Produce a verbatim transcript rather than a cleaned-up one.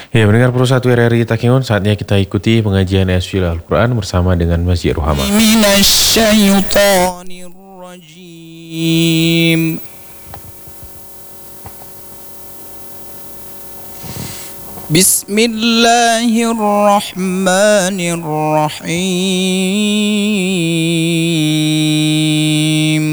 Ya, mendengar Pro satu R R I Takengon, saatnya kita ikuti pengajian Asfil Al-Quran bersama dengan Masjid Ruhama. Minasyaitonirrajim. Bismillahirrahmanirrahim.